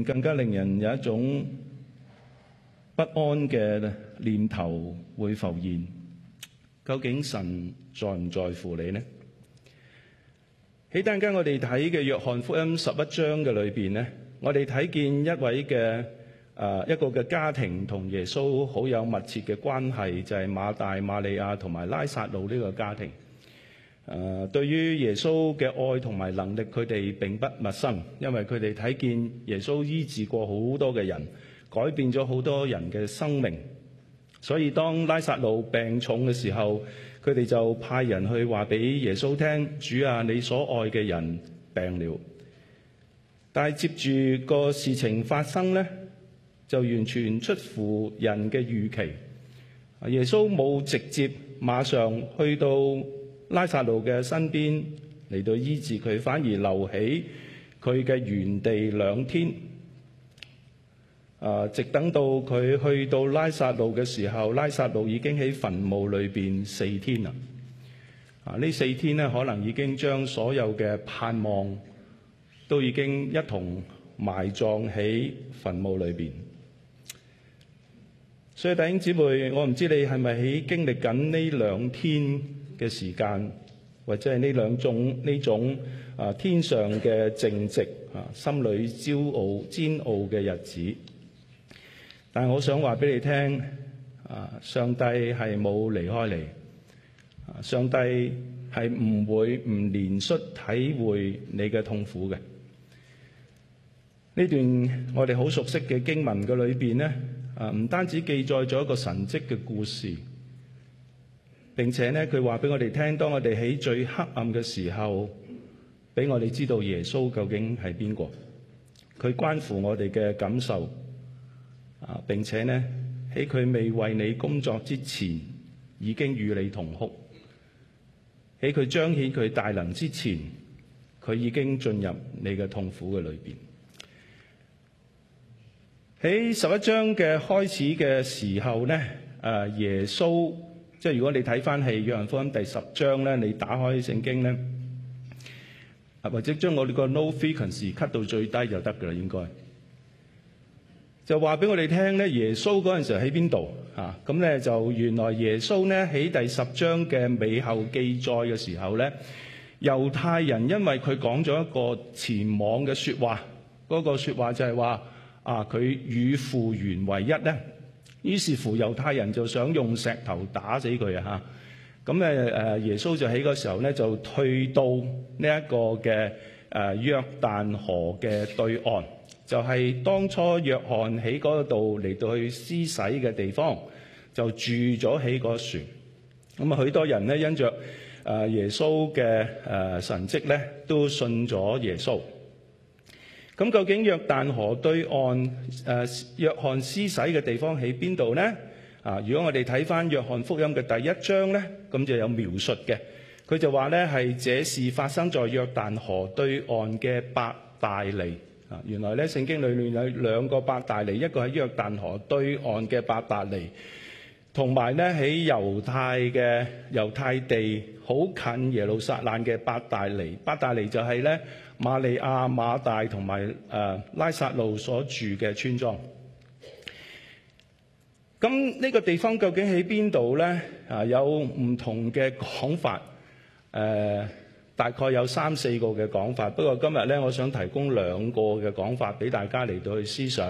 更加令人有一種不安嘅念頭會浮現。究竟神在唔在乎你呢？喺陣間我哋睇嘅約翰福音11章嘅裏邊呢，我哋睇見一位嘅一個嘅家庭同耶穌好有密切嘅關係，就係馬大、馬利亞同埋拉撒路呢個家庭。對於耶穌嘅愛同埋能力，佢哋並不陌生，因為佢哋睇見耶穌醫治過好多嘅人，改變咗好多人嘅生命。所以當拉撒路病重嘅時候，佢哋就派人去話俾耶穌聽：主啊，你所愛嘅人病了。但係接住個事情發生呢，就完全出乎人嘅預期。耶穌冇直接馬上去到拉撒路嘅身邊嚟到醫治佢，反而留起佢嘅原地2天。直等到佢去到拉撒路嘅時候，拉撒路已經喺墳墓裏邊4天啦。呢4天呢，可能已經將所有嘅盼望都已經一同埋葬喺墳墓裏邊。所以弟兄姊妹，我唔知你係咪喺經歷緊呢2天嘅時間，或者係呢種天上嘅正直心裏煎熬嘅日子。但我想話俾你聽，上帝係冇離開你，上帝係唔會唔憐恤體會你嘅痛苦嘅。呢段我哋好熟悉嘅經文嘅裏邊呢，唔單止記載咗一個神蹟嘅故事，並且呢，佢話俾我哋聽，當我哋喺最黑暗嘅時候，俾我哋知道耶穌究竟係邊個，佢關乎我哋嘅感受。並且呢，喺佢未為你工作之前，已經與你同哭；喺佢彰顯佢大能之前，佢已經進入你嘅痛苦嘅裏邊。喺11章嘅開始嘅時候呢，耶穌，即係如果你睇翻係約翰福音第10章呢，你打開聖經呢，或者將我哋個 no frequency cut 到最低就得㗎啦，應該。就話俾我哋聽咧，耶穌嗰陣時喺邊度啊？咁咧就原來耶穌咧喺第10章嘅尾後記載嘅時候咧，猶太人因為佢講咗一個僭妄嘅説話，嗰個説話就係話佢與父原為一咧。於是乎猶太人就想用石頭打死佢啊！嚇，咁耶穌就喺嗰時候咧就退到呢一個嘅約旦河嘅對岸。就係當初約翰喺嗰度嚟到去施洗嘅地方，就住咗喺嗰船。咁啊，許多人咧因着耶穌嘅神蹟咧，都信咗耶穌。咁究竟約旦河對岸約翰施洗嘅地方喺邊度呢？如果我哋睇翻約翰福音嘅第1章咧，咁就有描述嘅。佢就話咧係這事發生在約旦河對岸嘅伯大尼。原來咧聖經裏面有2個伯大尼，一個喺約旦河對岸嘅伯大尼，同埋咧喺猶太地好近耶路撒冷嘅伯大尼。伯大尼就係咧瑪利亞、馬大同埋拉撒路所住嘅村莊。咁呢個地方究竟喺邊度咧？有唔同嘅講法，大概有3、4個嘅講法，不過今日咧，我想提供2個嘅講法俾大家嚟到去思想。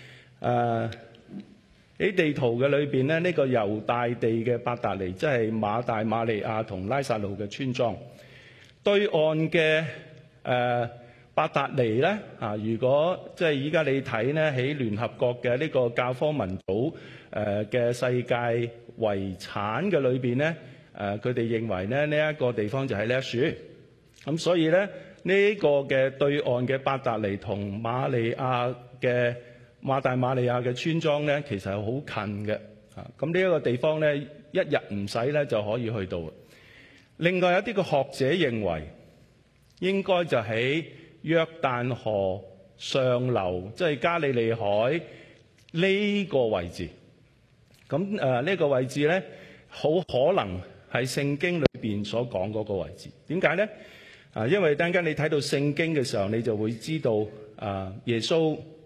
喺地圖嘅裏邊咧，呢個猶大地嘅伯大尼，即係馬大、馬利亞同拉撒路嘅村莊。對岸嘅伯達尼咧，如果即係依家你睇咧，喺聯合國嘅呢個教科文組嘅世界遺產嘅裏邊咧，佢哋認為咧呢一個地方就係呢一處。咁所以咧呢個嘅對岸嘅伯達尼同馬大馬利亞嘅村莊咧，其實係好近嘅。咁呢一個地方咧，一日唔使咧就可以去到。另外有啲嘅學者認為，應該就喺約旦河上流，即係加利利海呢個位置。咁呢個位置咧，好可能係聖經裏邊所講嗰個位置。點解咧？因為等陣間你睇到聖經嘅時候，你就會知道耶穌